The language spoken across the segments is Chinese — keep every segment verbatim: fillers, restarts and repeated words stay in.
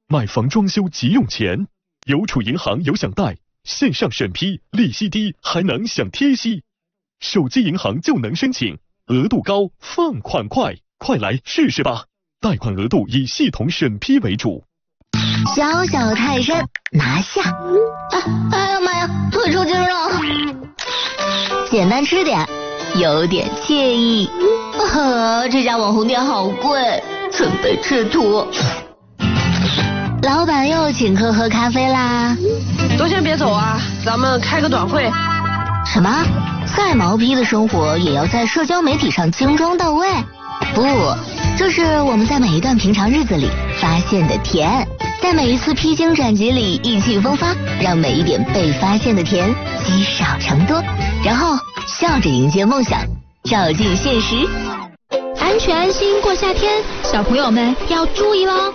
买房装修急用钱，邮储银行有享贷，线上审批，利息低，还能享贴息。手机银行就能申请，额度高，放款快，快来试试吧！贷款额度以系统审批为主。 小小泰山拿下！ 哎哎呀妈呀，腿抽筋了！ 简单吃点，有点惬意。 啊，这家网红店好贵，准备吃土。 老板又请客喝咖啡啦！ 都先别走啊，咱们开个短会。 什么？再毛坯的生活也要在社交媒体上精装到位？不，这是我们在每一段平常日子里发现的甜，在每一次披荆斩棘里意气风发，让每一点被发现的甜积少成多，然后笑着迎接梦想，照进现实。 安全安心过夏天，小朋友们要注意喽！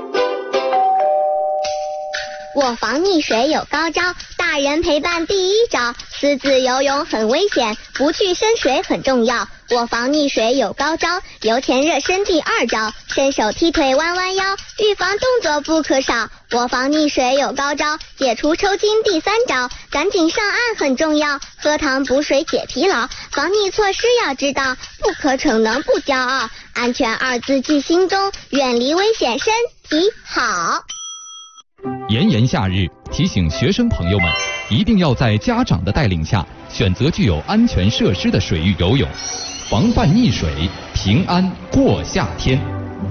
我防溺水有高招，大人陪伴第一招，私自游泳很危险，不去深水很重要。我防溺水有高招，游前热身第二招，伸手踢腿弯弯腰，预防动作不可少。我防溺水有高招，解除抽筋第三招，赶紧上岸很重要，喝糖补水解疲劳。防溺措施要知道，不可逞能不骄傲，安全二字记心中，远离危险身体好。 炎炎夏日，提醒学生朋友们，一定要在家长的带领下，选择具有安全设施的水域游泳，防范溺水，平安过夏天。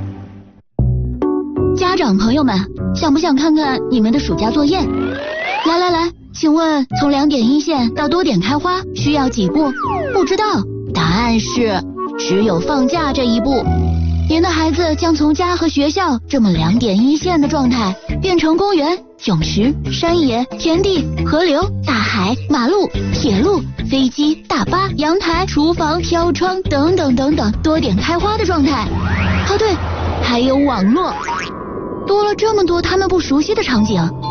家长朋友们，想不想看看你们的暑假作业？来来来，请问从两点一线到多点开花需要几步？不知道，答案是只有放假这一步。您的孩子将从家和学校这么两点一线的状态，变成公园、泳池、山野、田地、河流、大海、马路、铁路、飞机、大巴、阳台、厨房、飘窗等等等等多点开花的状态。哦对，还有网络，多了这么多他们不熟悉的场景。